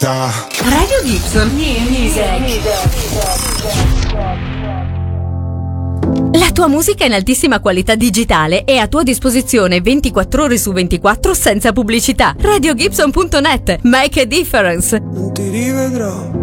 città. Radio Gibson Music. La tua musica in altissima qualità digitale è a tua disposizione 24 ore su 24 senza pubblicità. RadioGibson.net. Make a difference. Non ti rivedrò